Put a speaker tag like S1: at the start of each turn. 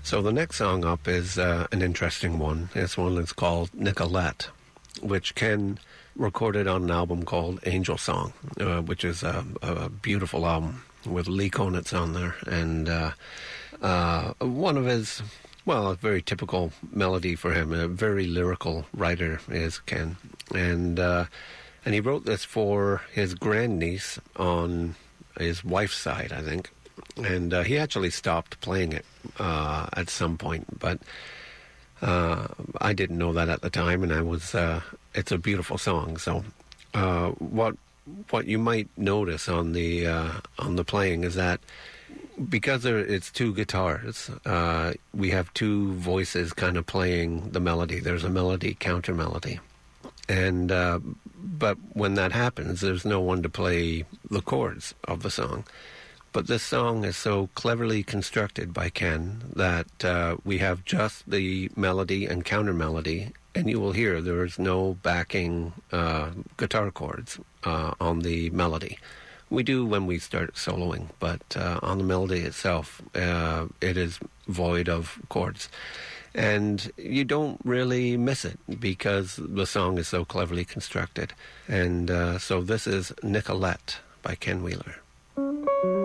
S1: So the next song up is an interesting one. It's one that's called Nicolette, which Ken recorded on an album called Angel Song, which is a beautiful album with Lee Konitz on there. And one of his, well, a very typical melody for him, a very lyrical writer is Ken. And he wrote this for his grandniece on his wife's side, I think. And he actually stopped playing it at some point, but I didn't know that at the time, and it's a beautiful song. So what you might notice on the playing is that because it's two guitars, we have two voices kind of playing the melody. There's a melody, counter melody. And but when that happens, there's no one to play the chords of the song. But this song is so cleverly constructed by Ken that we have just the melody and counter melody, and you will hear there is no backing guitar chords on the melody. We do when we start soloing, but on the melody itself, it is void of chords. And you don't really miss it because the song is so cleverly constructed. And so this is Nicolette by Ken Wheeler.